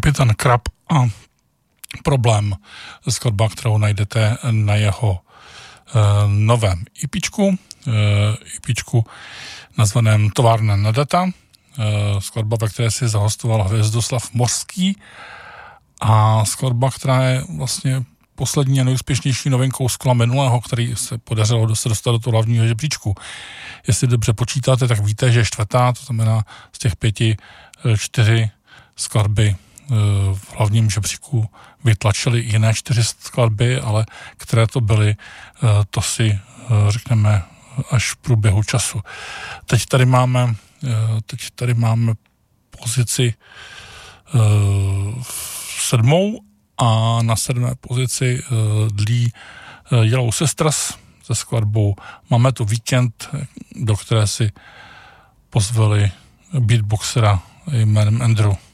Kapitán Krab a Problém, skladba, kterou najdete na jeho novém EPčku nazvaném Továrna na data, skladba, ve které si zahostoval Hvězdoslav Mořský a skladba, která je vlastně poslední a nejúspěšnější novinkou z kola minulého, který se podařilo dostat do toho hlavního žebříčku. Jestli dobře počítáte, tak víte, že je čtvrtá, to znamená z těch 5 4 skladby v hlavním žebříku vytlačili jiné 4 skladby, ale které to byly, to si řekneme až v průběhu času. Teď tady máme pozici 7. a na 7. pozici dlí Yellow Sisters se skladbou Máme tu víkend, do které si pozvali beatboxera jménem Andrew.